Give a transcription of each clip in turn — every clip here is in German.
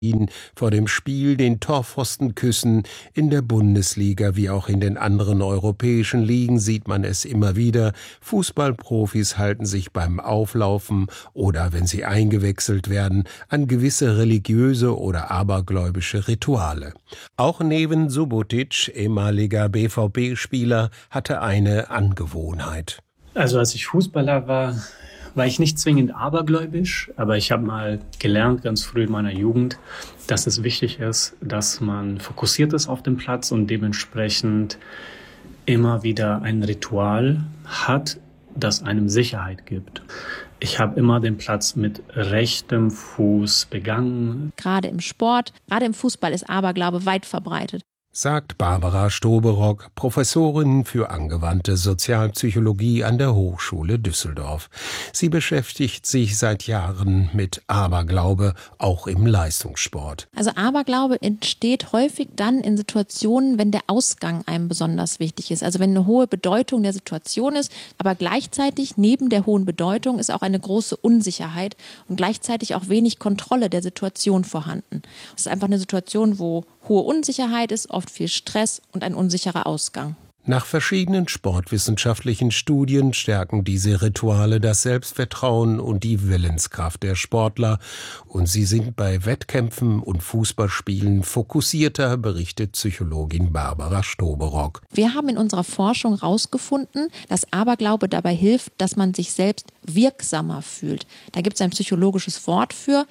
ihn vor dem Spiel den Torpfosten küssen. In der Bundesliga wie auch in den anderen europäischen Ligen sieht man es immer wieder. Fußballprofis halten sich beim Auflaufen oder wenn sie eingewechselt werden an gewisse religiöse oder abergläubische Rituale. Auch Neven Subotic, ehemaliger BVB-Spieler, hatte eine Angewohnheit. Also als ich Fußballer war ich nicht zwingend abergläubisch, aber ich habe mal gelernt, ganz früh in meiner Jugend, dass es wichtig ist, dass man fokussiert ist auf dem Platz und dementsprechend immer wieder ein Ritual hat, das einem Sicherheit gibt. Ich habe immer den Platz mit rechtem Fuß begangen. Gerade im Sport, gerade im Fußball ist Aberglaube weit verbreitet, sagt Barbara Stoberock, Professorin für angewandte Sozialpsychologie an der Hochschule Düsseldorf. Sie beschäftigt sich seit Jahren mit Aberglaube, auch im Leistungssport. Also Aberglaube entsteht häufig dann in Situationen, wenn der Ausgang einem besonders wichtig ist. Also wenn eine hohe Bedeutung der Situation ist, aber gleichzeitig neben der hohen Bedeutung ist auch eine große Unsicherheit und gleichzeitig auch wenig Kontrolle der Situation vorhanden. Es ist einfach eine Situation, wo hohe Unsicherheit ist, oft viel Stress und ein unsicherer Ausgang. Nach verschiedenen sportwissenschaftlichen Studien stärken diese Rituale das Selbstvertrauen und die Willenskraft der Sportler. Und sie sind bei Wettkämpfen und Fußballspielen fokussierter, berichtet Psychologin Barbara Stoberock. Wir haben in unserer Forschung herausgefunden, dass Aberglaube dabei hilft, dass man sich selbst wirksamer fühlt. Da gibt es ein psychologisches Wort für,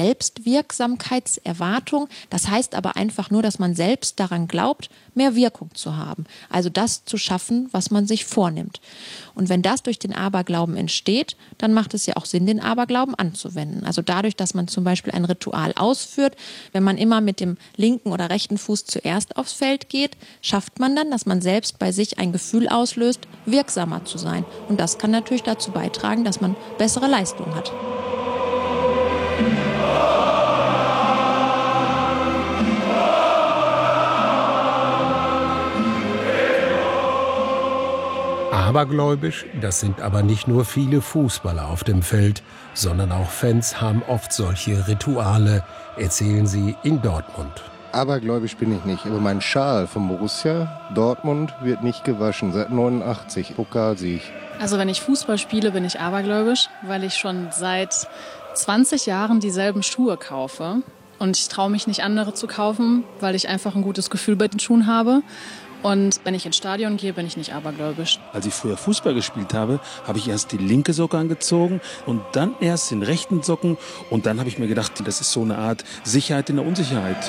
Selbstwirksamkeitserwartung. Das heißt aber einfach nur, dass man selbst daran glaubt, mehr Wirkung zu haben. Also das zu schaffen, was man sich vornimmt. Und wenn das durch den Aberglauben entsteht, dann macht es ja auch Sinn, den Aberglauben anzuwenden. Also dadurch, dass man zum Beispiel ein Ritual ausführt, wenn man immer mit dem linken oder rechten Fuß zuerst aufs Feld geht, schafft man dann, dass man selbst bei sich ein Gefühl auslöst, wirksamer zu sein. Und das kann natürlich dazu beitragen, dass man bessere Leistungen hat. Abergläubisch, das sind aber nicht nur viele Fußballer auf dem Feld, sondern auch Fans haben oft solche Rituale, erzählen sie in Dortmund. Abergläubisch bin ich nicht, aber mein Schal vom Borussia Dortmund wird nicht gewaschen, seit 89, Pokalsieg. Also wenn ich Fußball spiele, bin ich abergläubisch, weil ich schon seit 20 Jahren dieselben Schuhe kaufe. Und ich traue mich nicht, andere zu kaufen, weil ich einfach ein gutes Gefühl bei den Schuhen habe. Und wenn ich ins Stadion gehe, bin ich nicht abergläubisch. Als ich früher Fußball gespielt habe, habe ich erst die linke Socke angezogen und dann erst den rechten Socken. Und dann habe ich mir gedacht, das ist so eine Art Sicherheit in der Unsicherheit.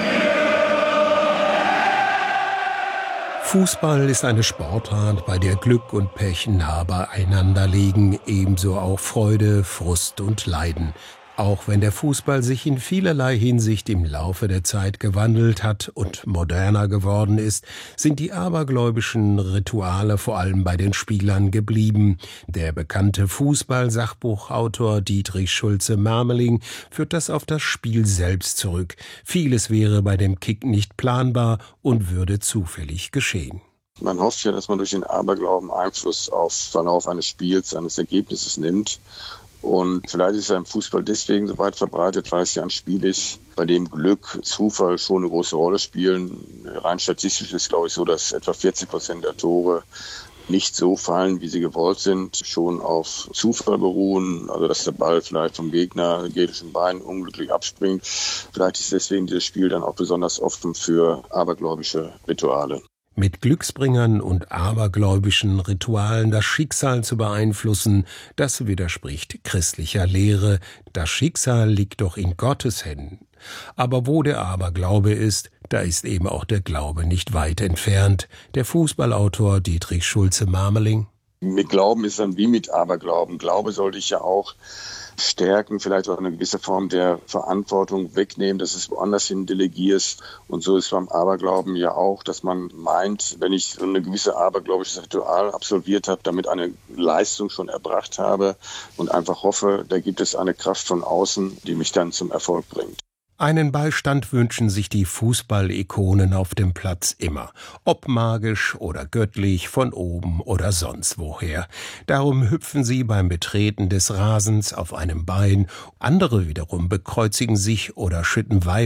Fußball ist eine Sportart, bei der Glück und Pech nah beieinander liegen, ebenso auch Freude, Frust und Leiden. Auch wenn der Fußball sich in vielerlei Hinsicht im Laufe der Zeit gewandelt hat und moderner geworden ist, sind die abergläubischen Rituale vor allem bei den Spielern geblieben. Der bekannte Fußball-Sachbuchautor Dietrich Schulze-Marmeling führt das auf das Spiel selbst zurück. Vieles wäre bei dem Kick nicht planbar und würde zufällig geschehen. Man hofft ja, dass man durch den Aberglauben Einfluss auf den Verlauf eines Spiels, eines Ergebnisses nimmt. Und vielleicht ist er im Fußball deswegen so weit verbreitet, weil es ja ein Spiel ist, bei dem Glück, Zufall schon eine große Rolle spielen. Rein statistisch ist, glaube ich, so, dass etwa 40% der Tore nicht so fallen, wie sie gewollt sind, schon auf Zufall beruhen. Also dass der Ball vielleicht vom gegnerischen Bein unglücklich abspringt. Vielleicht ist deswegen dieses Spiel dann auch besonders offen für abergläubische Rituale. Mit Glücksbringern und abergläubischen Ritualen das Schicksal zu beeinflussen, das widerspricht christlicher Lehre. Das Schicksal liegt doch in Gottes Händen. Aber wo der Aberglaube ist, da ist eben auch der Glaube nicht weit entfernt. Der Fußballautor Dietrich Schulze-Marmeling. Mit Glauben ist dann wie mit Aberglauben. Glaube sollte ich ja auch stärken, vielleicht auch eine gewisse Form der Verantwortung wegnehmen, dass es woanders hin delegierst. Und so ist beim Aberglauben ja auch, dass man meint, wenn ich so eine gewisse abergläubisches Ritual absolviert habe, damit eine Leistung schon erbracht habe und einfach hoffe, da gibt es eine Kraft von außen, die mich dann zum Erfolg bringt. Einen Beistand wünschen sich die Fußball-Ikonen auf dem Platz immer. Ob magisch oder göttlich, von oben oder sonst woher. Darum hüpfen sie beim Betreten des Rasens auf einem Bein. Andere wiederum bekreuzigen sich oder schütten Weih